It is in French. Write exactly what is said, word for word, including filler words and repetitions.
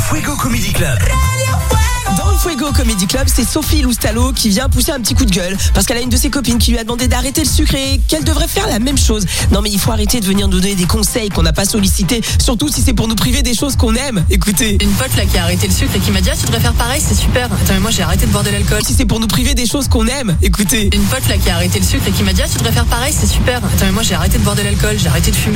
Fuego Comedy Club. Dans le Fuego Comedy Club, c'est Sophie Loustalo qui vient pousser un petit coup de gueule parce qu'elle a une de ses copines qui lui a demandé d'arrêter le sucre et qu'elle devrait faire la même chose. Non mais il faut arrêter de venir nous donner des conseils qu'on n'a pas sollicités, surtout si c'est pour nous priver des choses qu'on aime. Écoutez. Une pote là qui a arrêté le sucre et qui m'a dit ah tu devrais faire pareil, c'est super. Attends mais moi j'ai arrêté de boire de l'alcool. Si c'est pour nous priver des choses qu'on aime. Écoutez. Une pote là qui a arrêté le sucre et qui m'a dit ah tu devrais faire pareil, c'est super. Attends mais moi j'ai arrêté de boire de l'alcool, j'ai arrêté de fumer.